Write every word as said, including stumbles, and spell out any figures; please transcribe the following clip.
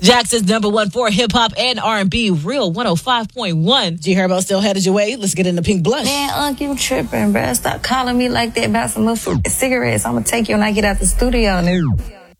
Jackson's number one for hip hop and R and B, Real one oh five point one. G Herbo still headed your way. Let's get into Pink Blush. Man, Unc, you tripping, bruh. Stop calling me like that about some motherfucking cigarettes. I'm gonna take you when I get out the studio, nigga.